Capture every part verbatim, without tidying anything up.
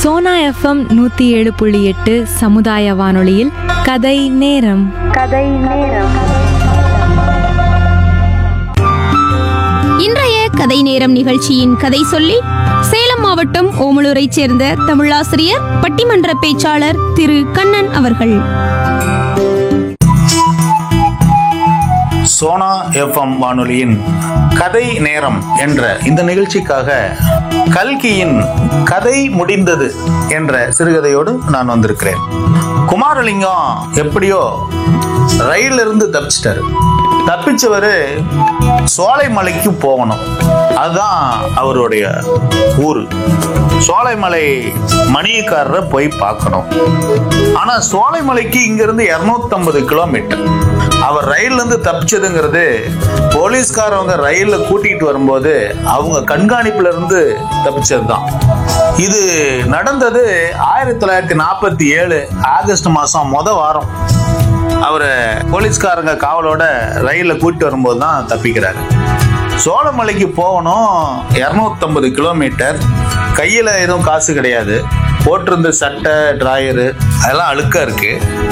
Sona FM நூத்தி ஏழு புள்ளி எட்டு சமுதாய வானொலியில் கதை நேரம். கதை நேரம். இன்றைய கதை நேரம் நிகழ்ச்சியின் கதை சொல்லி சேலம் மாவட்டம் ஓமலூரைச் சேர்ந்த தமிழாசிரியர் பட்டிமன்ற பேச்சாளர் திரு கண்ணன் அவர்கள். சோனா எஃப்எம் வானொலியின் கதை நேரம் என்ற இந்த நிகழ்ச்சிக்காக கல்கியின் கதை முடிந்தது என்ற சிறுகதையோடு நான் வந்திருக்கிறேன். குமாரலிங்கம் எப்படியோ ரயில்ல இருந்து தப்பிச்சிட்டாரு. தப்பிச்சவரு சோலைமலைக்கு போகணும். அதுதான் அவருடைய ஊரு. சோலைமலை மணியக்காரரை போய் பார்க்கணும். ஆனா சோலைமலைக்கு இங்க இருந்து இருநூத்தி ஐம்பது கிலோமீட்டர். அவர் ரயில்ல இருந்து தப்பிச்சதுங்கிறது போலீஸ்காரவங்க ரயில்ல கூட்டிட்டு வரும்போது அவங்க கண்காணிப்புல இருந்து தப்பிச்சதுதான். இது நடந்தது ஆயிரத்தி தொள்ளாயிரத்தி நாற்பத்தி ஏழு ஆகஸ்ட் மாசம் முத வாரம். அவரை போலீஸ்காரங்க காவலோட ரயில்ல கூட்டிட்டு வரும்போது தான் தப்பிக்கிறாரு. சோழமலைக்கு போகணும். இருநூத்தி ஐம்பது கிலோமீட்டர். கையில எதுவும் காசு கிடையாது. போட்டிருந்த சட்டை டிராயரு அதெல்லாம் அழுக்கா இருக்கு.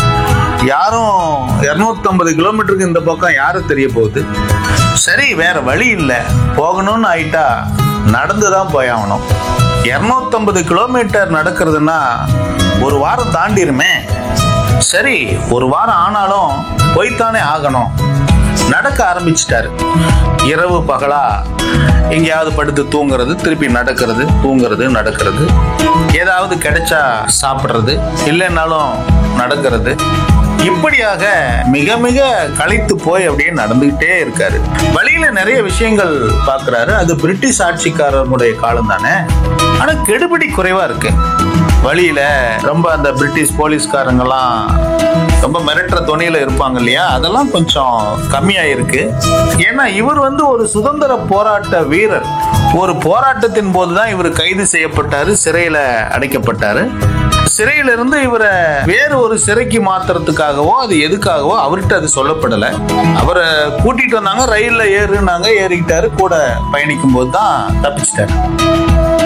யாரும் இருநூத்தி ஐம்பது கிலோமீட்டருக்கு இந்த பக்கம் யாரும் தெரிய போகுது. சரி, வேற வழி இல்லை. போகணும்னு ஆயிட்டா நடந்துதான் போயாகணும். இருநூத்தி ஐம்பது கிலோமீட்டர் நடக்கிறதுனா ஒரு வாரம் தாண்டிருமே. சரி, ஒரு வாரம் ஆனாலும் போய்த்தானே ஆகணும். நடக்க ஆரம்பிச்சிட்டாரு. இரவு பகலா எங்கேயாவது படுத்து தூங்குறது, திருப்பி நடக்கிறது, தூங்குறது, நடக்கிறது. ஏதாவது கிடைச்சா சாப்பிட்றது, இல்லைன்னாலும் நடக்கிறது. இப்படியாக மிக மிக களைத்து போய் அப்படியே நடந்துகிட்டே இருக்காரு. வழியில நிறைய விஷயங்கள் பாக்குறாரு. அது பிரிட்டிஷ் ஆட்சிக்காரனுடைய காலம் தானே. ஆனா கெடுபிடி குறைவா இருக்கு. வழியில ரொம்ப அந்த பிரிட்டிஷ் போலீஸ்காரங்கெல்லாம் ரொம்ப மிரட்டுற துணியில இருப்பாங்க இல்லையா, அதெல்லாம் கொஞ்சம் கம்மியா இருக்கு. ஏன்னா இவர் வந்து ஒரு சுதந்திர போராட்ட வீரர். ஒரு போராட்டத்தின் போதுதான் இவர் கைது செய்யப்பட்டாரு, சிறையில அடைக்கப்பட்டாரு. சிறையில இருந்து இவரை வேறு ஒரு சிறைக்கு மாத்துறதுக்காகவோ அது எதுக்காகவோ அவர்கிட்ட அது சொல்லப்படல. அவரை கூட்டிட்டு வந்தாங்க, ரயில்ல ஏறுனாங்க, ஏறிக்கிட்டாரு. கூட பயணிக்கும் போது தான் தப்பிச்சிட்டாரு.